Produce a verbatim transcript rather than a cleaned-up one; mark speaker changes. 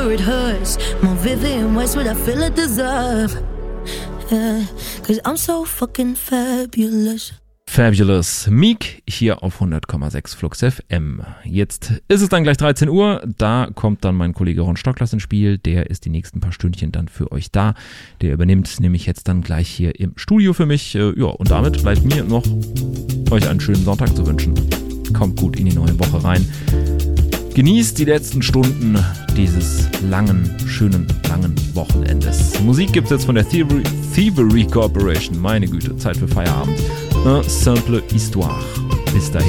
Speaker 1: It hurts more vivid in ways what I feel I deserve. Yeah, cause I'm so fucking fabulous.
Speaker 2: Fabulous. Meek hier auf hundert Komma sechs Flux F M. Jetzt ist es dann gleich dreizehn Uhr. Da kommt dann mein Kollege Ron Stocklers ins Spiel. Der ist die nächsten paar Stündchen dann für euch da. Der übernimmt nämlich jetzt dann gleich hier im Studio für mich. Ja, und damit bleibt mir noch, euch einen schönen Sonntag zu wünschen. Kommt gut in die neue Woche rein. Genießt die letzten Stunden dieses langen, schönen, langen Wochenendes. Musik gibt's jetzt von der Thievery, Thievery Corporation. Meine Güte, Zeit für Feierabend. Un simple histoire. Bis dahin.